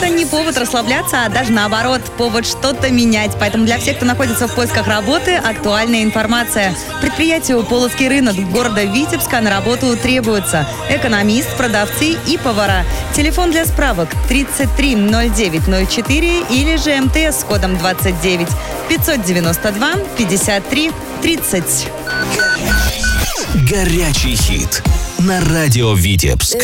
это не повод расслабляться, а даже наоборот, повод что-то менять. Поэтому для всех, кто находится в поисках работы, актуальная информация. Предприятию «Полоцкий рынок» города Витебска на работу требуется экономист, продавцы и повара. Телефон для справок 33 09 04 или же МТС с кодом 29 592 53 30. Горячий хит на радио Витебск.